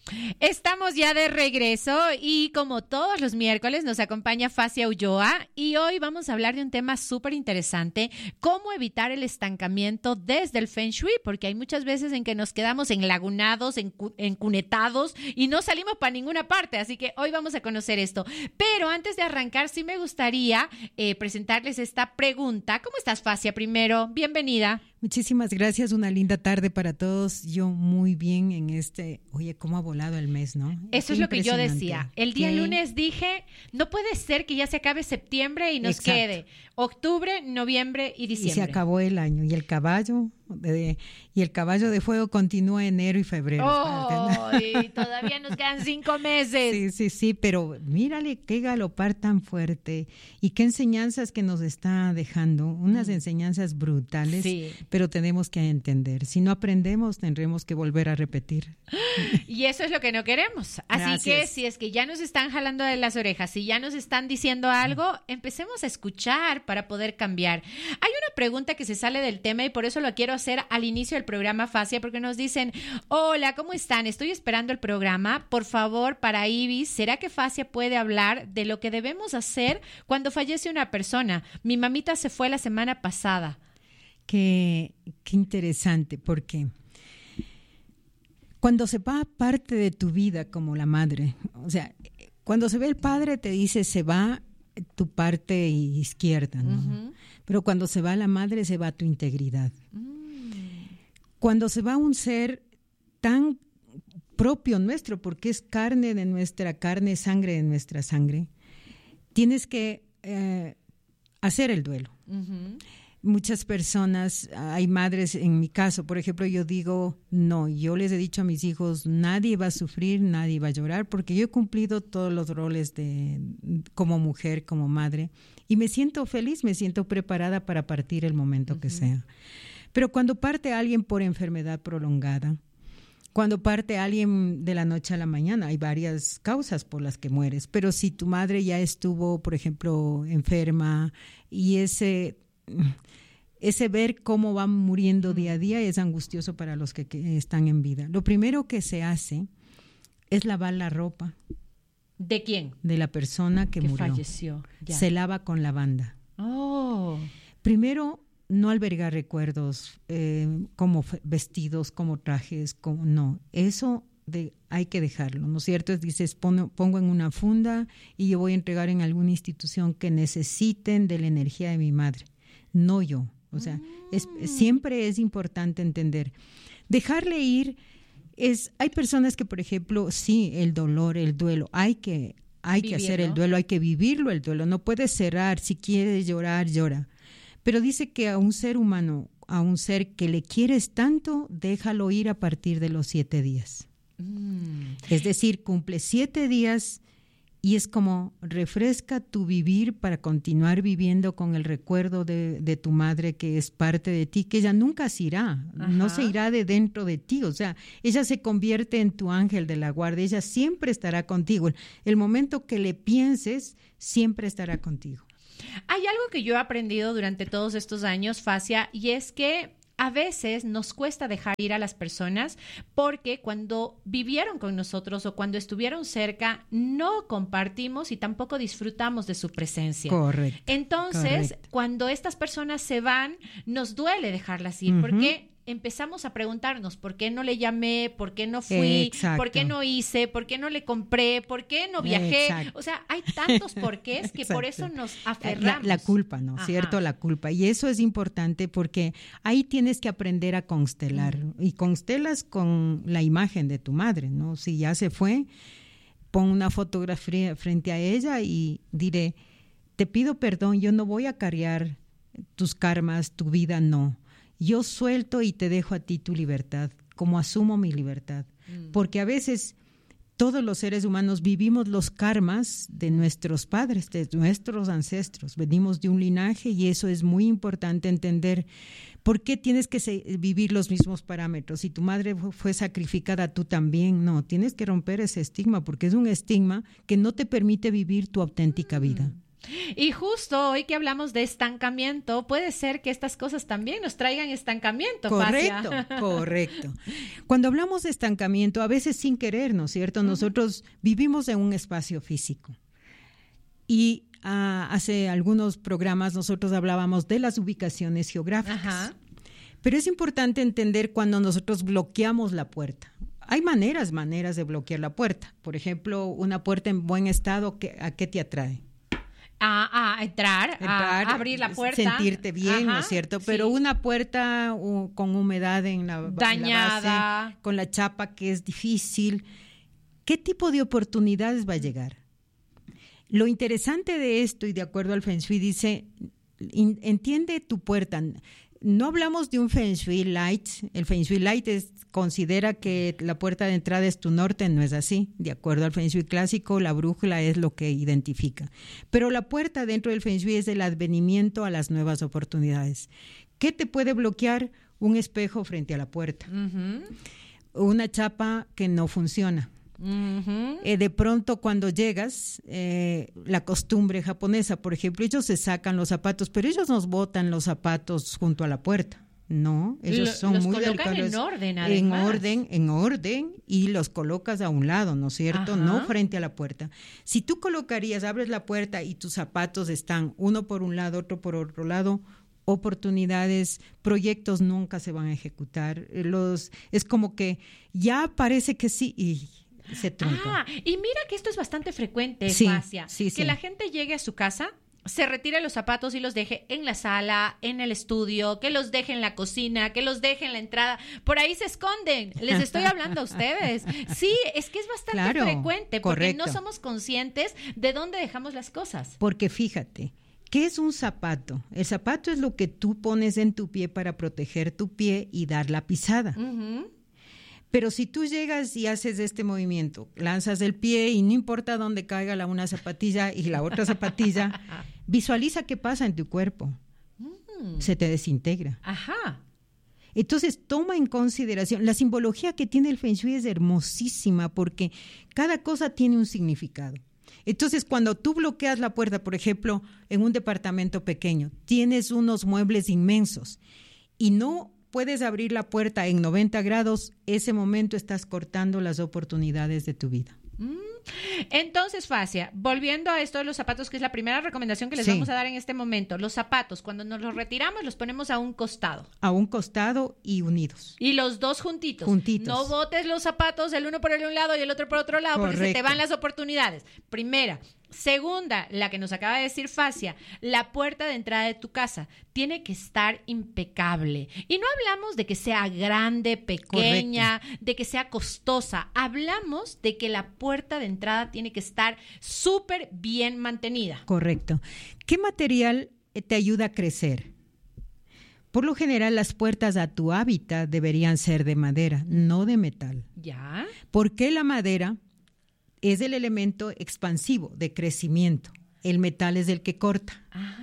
Estamos ya de regreso y como todos los miércoles nos acompaña Fascia Ulloa y hoy vamos a hablar de un tema súper interesante, cómo evitar el estancamiento desde el Feng Shui, porque hay muchas veces en que nos quedamos enlagunados, encunetados y no salimos para ninguna parte, así que hoy vamos a conocer esto. Pero antes de arrancar, sí me gustaría presentarles esta pregunta. ¿Cómo estás, Fascia? Primero, bienvenida. Muchísimas gracias, una linda tarde para todos. Yo muy bien en oye, cómo ha volado el mes, ¿no? Eso es lo que yo decía. El día lunes dije, no puede ser que ya se acabe septiembre y nos quede octubre, noviembre y diciembre. Y se acabó el año y el caballo de fuego continúa enero y febrero. ¡Oh! Todavía nos quedan 5 meses. Sí, pero mírale qué galopar tan fuerte y qué enseñanzas que nos está dejando, unas enseñanzas brutales, sí. Pero tenemos que entender. Si no aprendemos, tendremos que volver a repetir. Y eso es lo que no queremos. Así que si es que ya nos están jalando de las orejas, si ya nos están diciendo algo, empecemos a escuchar para poder cambiar. Hay una pregunta que se sale del tema y por eso lo quiero hacer al inicio del programa, Fascia, porque nos dicen, hola, ¿cómo están? Estoy esperando el programa. Por favor, para Ibis, ¿será que Fascia puede hablar de lo que debemos hacer cuando fallece una persona? Mi mamita se fue la semana pasada. Qué interesante, porque cuando se va parte de tu vida como la madre, o sea, cuando se ve el padre te dice se va tu parte izquierda, ¿no? Uh-huh. Pero cuando se va la madre se va tu integridad. Cuando se va un ser tan propio nuestro, porque es carne de nuestra carne, sangre de nuestra sangre, tienes que hacer el duelo. Uh-huh. Muchas personas, hay madres, en mi caso, por ejemplo, yo digo, no, yo les he dicho a mis hijos, nadie va a sufrir, nadie va a llorar, porque yo he cumplido todos los roles como mujer, como madre, y me siento feliz, me siento preparada para partir el momento que sea. Pero cuando parte alguien por enfermedad prolongada, cuando parte alguien de la noche a la mañana, hay varias causas por las que mueres, pero si tu madre ya estuvo, por ejemplo, enferma, y ese ver cómo van muriendo día a día es angustioso para los que están en vida. Lo primero que se hace es lavar la ropa. ¿De quién? De la persona que murió. Falleció. Ya. Se lava con lavanda. Oh. Primero, no albergar recuerdos como vestidos, como trajes, no. Eso hay que dejarlo, ¿no es cierto? Dices, pongo en una funda y yo voy a entregar en alguna institución que necesiten de la energía de mi madre. No yo. O sea, siempre es importante entender. Dejarle ir hay personas que, por ejemplo, sí, el dolor, el duelo, hay que hacer el duelo, hay que vivirlo el duelo. No puedes cerrar, si quieres llorar, llora. Pero dice que a un ser humano, a un ser que le quieres tanto, déjalo ir a partir de los 7 días. Es decir, cumple 7 días y es como refresca tu vivir para continuar viviendo con el recuerdo de tu madre que es parte de ti, que ella nunca se irá. Ajá. No se irá de dentro de ti, o sea, ella se convierte en tu ángel de la guarda, ella siempre estará contigo. El momento que le pienses, siempre estará contigo. Hay algo que yo he aprendido durante todos estos años, Fascia, y es que a veces nos cuesta dejar ir a las personas porque cuando vivieron con nosotros o cuando estuvieron cerca no compartimos y tampoco disfrutamos de su presencia. Correcto. Entonces, cuando estas personas se van, nos duele dejarlas ir porque empezamos a preguntarnos por qué no le llamé, por qué no fui, Exacto. por qué no hice, por qué no le compré, por qué no viajé. Exacto. O sea, hay tantos porqués que por eso nos aferramos. La culpa, ¿no? Ajá. ¿Cierto? La culpa. Y eso es importante porque ahí tienes que aprender a constelar. Y constelas con la imagen de tu madre, ¿no? Si ya se fue, pon una fotografía frente a ella y diré, te pido perdón, yo no voy a cargar tus karmas, tu vida, no. Yo suelto y te dejo a ti tu libertad, como asumo mi libertad. Porque a veces todos los seres humanos vivimos los karmas de nuestros padres, de nuestros ancestros. Venimos de un linaje y eso es muy importante entender. ¿Por qué tienes que vivir los mismos parámetros? Si tu madre fue sacrificada, tú también. No, tienes que romper ese estigma porque es un estigma que no te permite vivir tu auténtica vida. Y justo hoy que hablamos de estancamiento, puede ser que estas cosas también nos traigan estancamiento. Correcto, Facia. correcto. Cuando hablamos de estancamiento, a veces sin querer, ¿no es cierto? Nosotros vivimos en un espacio físico. Y hace algunos programas nosotros hablábamos de las ubicaciones geográficas. Ajá. Pero es importante entender cuando nosotros bloqueamos la puerta. Hay maneras de bloquear la puerta. Por ejemplo, una puerta en buen estado, ¿a qué te atrae? A entrar, a abrir la puerta. Sentirte bien, ajá, ¿no es cierto? Pero sí, una puerta con humedad dañada, en la base, con la chapa que es difícil. ¿Qué tipo de oportunidades va a llegar? Lo interesante de esto, y de acuerdo al Feng Shui, dice, entiende tu puerta. No hablamos de un Feng Shui Light. El Feng Shui Light considera que la puerta de entrada es tu norte, no es así. De acuerdo al Feng Shui clásico, la brújula es lo que identifica. Pero la puerta dentro del Feng Shui es el advenimiento a las nuevas oportunidades. ¿Qué te puede bloquear? Un espejo frente a la puerta. Una chapa que no funciona. De pronto cuando llegas, la costumbre japonesa, por ejemplo, ellos se sacan los zapatos, pero ellos nos botan los zapatos junto a la puerta. No, ellos son los muy colocan delicados. en orden, además. En orden, y los colocas a un lado, ¿no es cierto? Ajá. No frente a la puerta. Si tú abres la puerta y tus zapatos están uno por un lado, otro por otro lado, oportunidades, proyectos nunca se van a ejecutar. Es como que ya parece que sí y se trunca. Y mira que esto es bastante frecuente, sí, Facia, sí. La gente llegue a su casa, se retire los zapatos y los deje en la sala, en el estudio, que los deje en la cocina, que los deje en la entrada. Por ahí se esconden. Les estoy hablando a ustedes. Sí, es que es bastante frecuente porque no somos conscientes de dónde dejamos las cosas. Porque fíjate, ¿qué es un zapato? El zapato es lo que tú pones en tu pie para proteger tu pie y dar la pisada. Pero si tú llegas y haces este movimiento, lanzas el pie y no importa dónde caiga una zapatilla y la otra zapatilla, visualiza qué pasa en tu cuerpo. Se te desintegra. Ajá. Entonces, toma en consideración, la simbología que tiene el Feng Shui es hermosísima porque cada cosa tiene un significado. Entonces, cuando tú bloqueas la puerta, por ejemplo, en un departamento pequeño, tienes unos muebles inmensos y no puedes abrir la puerta en 90 grados, ese momento estás cortando las oportunidades de tu vida. Entonces, Facia, volviendo a esto de los zapatos, que es la primera recomendación que les vamos a dar en este momento. Los zapatos, cuando nos los retiramos, los ponemos a un costado. A un costado y unidos. Y los dos juntitos. No botes los zapatos el uno por un lado y el otro por otro lado, porque se te van las oportunidades. Primera. Segunda, la que nos acaba de decir Facia, la puerta de entrada de tu casa tiene que estar impecable. Y no hablamos de que sea grande, pequeña, de que sea costosa. Hablamos de que la puerta de entrada tiene que estar súper bien mantenida. Correcto. ¿Qué material te ayuda a crecer? Por lo general, las puertas a tu hábitat deberían ser de madera, no de metal. ¿Ya? ¿Por qué la madera? Es el elemento expansivo de crecimiento. El metal es el que corta.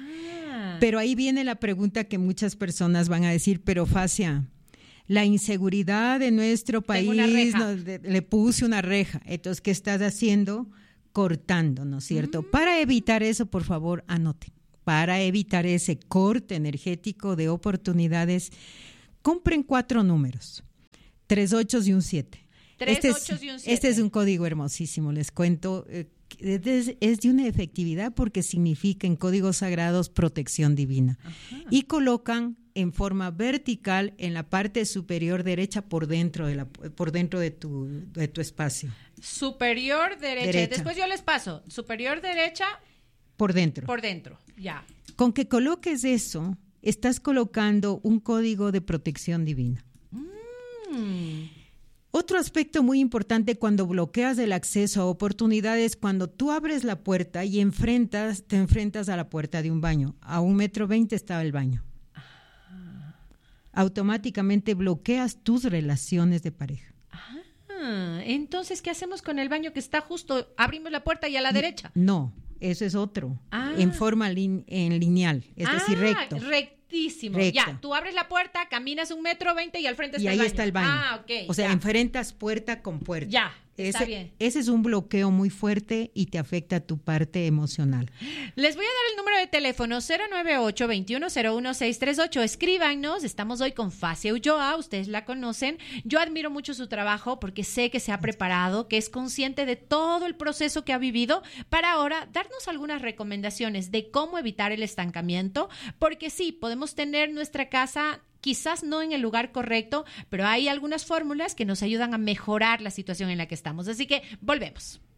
Pero ahí viene la pregunta que muchas personas van a decir, pero Facia, la inseguridad de nuestro país le puse una reja. Entonces, ¿qué estás haciendo? Cortando, ¿no es cierto? Para evitar eso, por favor, anoten. Para evitar ese corte energético de oportunidades, compren 4 números, 3 8 y un 7. 3 8 y un 7. Este es un código hermosísimo, les cuento. Es de una efectividad porque significa en códigos sagrados protección divina. Y colocan en forma vertical en la parte superior derecha por dentro de tu espacio. Superior derecha. Después yo les paso. Superior derecha. Por dentro. Por dentro, ya. Con que coloques eso, estás colocando un código de protección divina. Otro aspecto muy importante cuando bloqueas el acceso a oportunidades, cuando tú abres la puerta y te enfrentas a la puerta de un baño. A 1,20 m estaba el baño. Automáticamente bloqueas tus relaciones de pareja. Entonces, ¿qué hacemos con el baño que está justo? Abrimos la puerta y a la derecha. No, eso es otro. En forma lineal, es decir, recto. Rectísimo. Ya, tú abres la puerta, caminas 1,20 m y al frente está el baño. Y ahí está el baño. Ok. O sea, enfrentas puerta con puerta. Ya. Está bien. Ese es un bloqueo muy fuerte y te afecta a tu parte emocional. Les voy a dar el número de teléfono 098-2101-638. Escríbanos, estamos hoy con Fascia Ulloa, ustedes la conocen. Yo admiro mucho su trabajo porque sé que se ha preparado, que es consciente de todo el proceso que ha vivido para ahora darnos algunas recomendaciones de cómo evitar el estancamiento, porque sí, podemos tener nuestra casa quizás no en el lugar correcto, pero hay algunas fórmulas que nos ayudan a mejorar la situación en la que estamos. Así que volvemos.